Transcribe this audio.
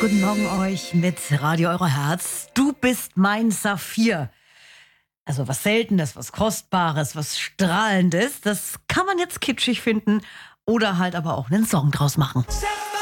Guten Morgen euch mit Radio Euro Herz. Du bist mein Saphir. Also was Seltenes, was Kostbares, was Strahlendes. Das kann man jetzt kitschig finden oder halt aber auch einen Song draus machen.